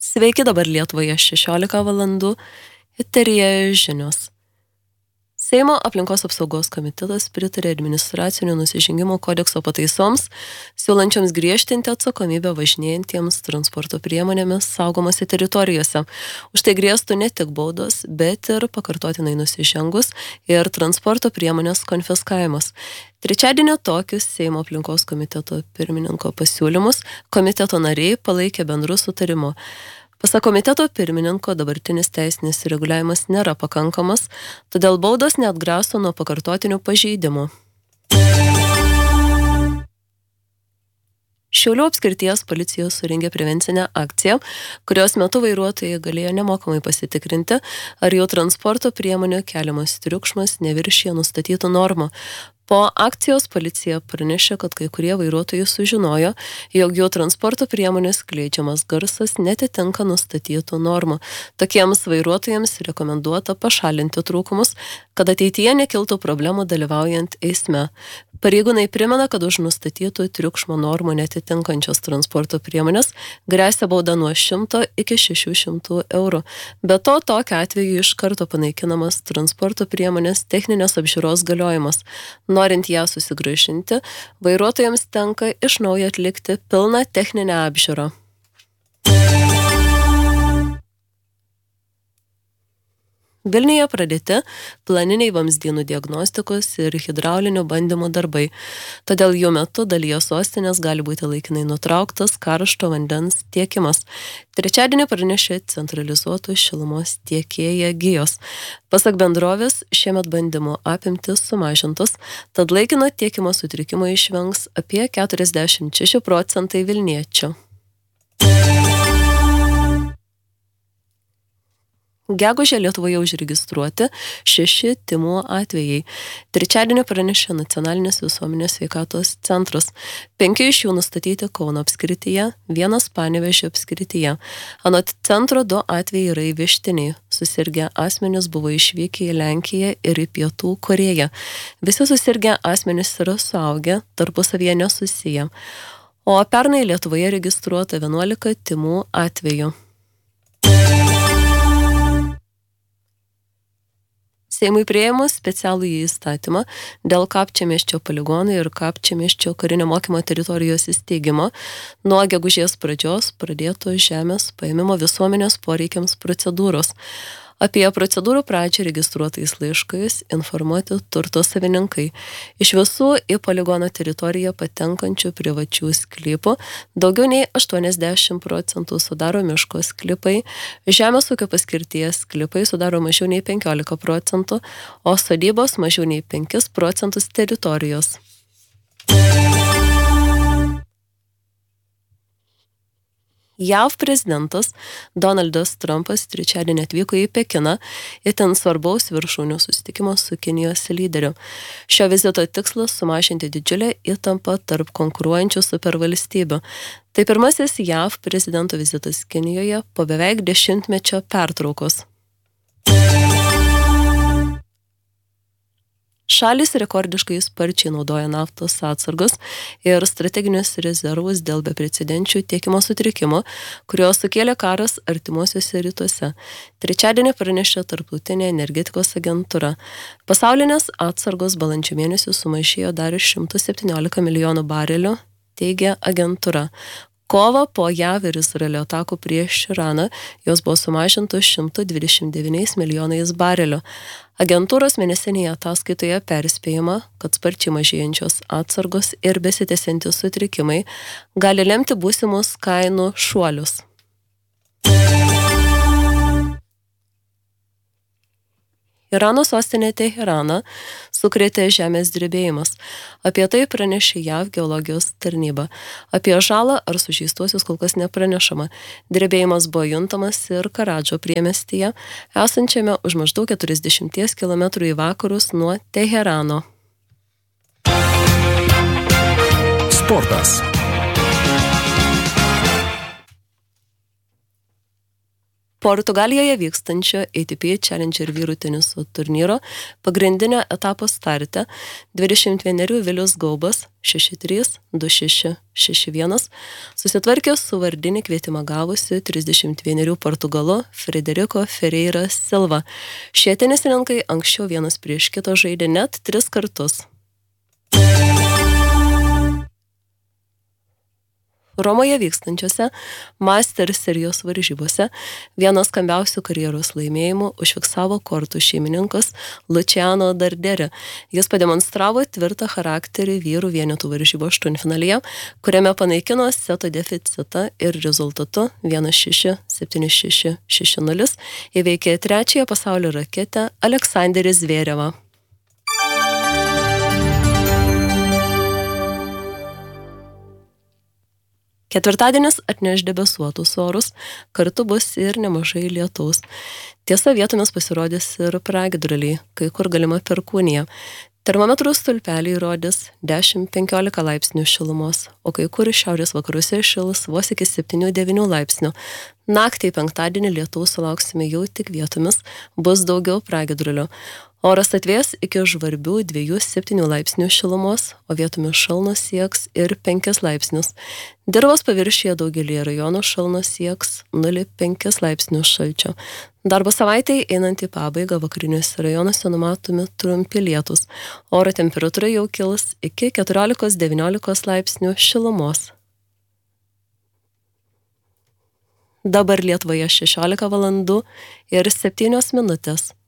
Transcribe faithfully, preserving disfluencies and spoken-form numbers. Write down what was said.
Sveiki, dabar Lietuvoje šešiolika valandų, eteryje žinios. Seimo aplinkos apsaugos komitetas pritarė administracinio nusižengimo kodekso pataisoms, siūlančioms griežtinti atsakomybę važinėjantiems transporto priemonėmis saugomose teritorijose. Už tai grėstų ne tik baudos, bet ir pakartotinai nusižengus ir transporto priemonės konfiskavimas. Trečiadienį tokius Seimo aplinkos komiteto pirmininko pasiūlymus komiteto nariai palaikė bendru sutarimu. Pasak komiteto pirmininko, dabartinis teisinis reguliavimas nėra pakankamas, todėl baudos neatgraso nuo pakartotinių pažeidimų. Šiaulių apskrities policija surengė prevencinę akciją, kurios metu vairuotojai galėjo nemokamai pasitikrinti, ar jų transporto priemonių keliamas triukšmas neviršija nustatytų normų. Po akcijos policija pranešė, kad kai kurie vairuotojai sužinojo, jog jų transporto priemonės skleidžiamas garsas netitinka nustatytų normų. Tokiems vairuotojams rekomenduota pašalinti trūkumus, kad ateityje nekiltų problemų dalyvaujant eisme. Pareigūnai primena, kad už nustatytų triukšmo normų netitinkančios transporto priemonės gresia bauda nuo šimto iki šešių šimtų eurų. Be to, tokiu atveju iš karto panaikinamas transporto priemonės techninės apžiūros galiojimas. Norint ją susigrąžinti, vairuotojams tenka iš naujo atlikti pilną techninę apžiūrą. Vilniuje pradėti planiniai vamzdynų diagnostikos ir hidraulinių bandymų darbai. Todėl jų metu dalyje sostinės gali būti laikinai nutrauktas karšto vandens tiekimas. Trečiadienį pranešė centralizuotų šilumos tiekėja Gijos. Pasak bendrovės, šiemet bandymų apimtis sumažintos, tad laikino tiekimo sutrikimo išvengs apie keturiasdešimt šeši procentai vilniečių. Gegužę Lietuvoje užregistruoti šeši tymų atvejai. Trečiadienį pranešė Nacionalinis visuomenės sveikatos centras. Penki iš jų nustatyti Kauno apskrityje, vienas Panevėžio apskrityje. Anot centro du atvejai yra įvežtiniai. Susirgę asmenys buvo išvykę į Lenkiją ir į Pietų Korėją. Visi susirgę asmenys yra suaugę, tarpusavyje nesusiję. O pernai Lietuvoje registruota vienuolika tymų atvejų. Seimui priėmus specialų įstatymą dėl Kapčiamiesčio poligono ir Kapčiamiesčio karinio mokymo teritorijos įsteigimo, nuo gegužės pradžios pradėto žemės paėmimo visuomenės poreikiams procedūros. Apie procedūrų pradžią registruotais laiškais informuoti turto savininkai. Iš visų į poligono teritoriją patenkančių privačių sklypų daugiau nei aštuoniasdešimt procentų sudaro miško sklypai, žemės ūkio paskirties sklypai sudaro mažiau nei penkiolika procentų, o sodybos mažiau nei penkis procentus teritorijos. J A V prezidentas Donaldas Trumpas trečiadienį atvyko į Pekiną itin svarbaus viršūnių susitikimo su Kinijos lyderiu. Šio vizito tikslas sumažinti didžiulę įtampą tarp konkuruojančių supervalstybių. Tai pirmasis J A V prezidento vizitas Kinijoje po beveik dešimtmečio pertraukos. Šalys rekordiškai sparčiai naudoja naftos atsargas ir strateginius rezervus dėl beprecedenčių tiekimo sutrikimų, kurios sukėlė karas artimuosiuose rytuose. Trečiadienį pranešė Tarptautinė energetikos agentūra. Pasaulinės atsargos balandžio mėnesį sumažėjo dar šimtą septyniolika milijonų barelių, teigia agentūra. Kovą po J A V ir Izraelio atakų prieš Iraną jos buvo sumažintos šimtu dvidešimt devyniais milijonais barelių. Agentūros mėnesinėje ataskaitoje perspėjama, kad sparčiai mažėjančios atsargos ir besitęsiantys sutrikimai gali lemti būsimus kainų šuolius. Irano sostinė Teheraną sukrėtė žemės drebėjimas. Apie tai pranešė J A V geologijos tarnyba. Apie žalą ar sužeistuosius kol kas nepranešama. Drebėjimas buvo juntamas ir Karadžo priemiestyje, esančiame už maždaug keturiasdešimties kilometrų į vakarus nuo Teherano. Sportas. Portugalijoje vykstančio A T P Challenger vyrų teniso turnyro pagrindinio etapo starte dvidešimt vienerių Vilius Gaubas šeši trys, du šeši, šeši vienas susitvarkė su vardinį kvietimą gavusi trisdešimt vienerių Portugalu Frederico Ferreira Silva. Šie tenisininkai anksčiau vienas prieš kito žaidė net tris kartus. Romoje vykstančiose Masters serijos varžybose vienas skambiausių karjeros laimėjimų užfiksavo kortų šeimininkas Luciano Darderi. Jis pademonstravo tvirtą charakterį vyrų vienetų varžybų aštuntfinalyje, kuriame panaikino seto deficitą ir rezultatu vienas šeši, septyni šeši, šeši nulis įveikė trečiąją pasaulio raketę Aleksandrį Zverevą. Ketvirtadienis atneš debesuotus orus, kartu bus ir nemažai lietaus. Tiesa, vietomis pasirodys ir pragiedruliai, kai kur galima perkūnija. Termometrų stulpeliai rodys dešimt penkiolika laipsnių šilumos, o kai kur šiaurės vakaruose šils vos iki septynių devynių laipsnių. Naktį penktadienį lietaus sulauksime jau tik vietomis, bus daugiau pragiedrulių. Oras atvės iki žvarbių dviejų septynių laipsnių šilumos, o vietomis šalnos sieks ir penkis laipsnius. Dirvos paviršiuje daugelį rajonų šalnos sieks nulį penkis laipsnių šalčio. Darbo savaitėje einant į pabaigą vakariniuose rajonuose numatomi trumpi lietūs. Oro temperatūra jau kils iki keturiolikos devyniolikos laipsnių šilumos. Dabar Lietuvoje šešiolika valandų ir septynios minutės.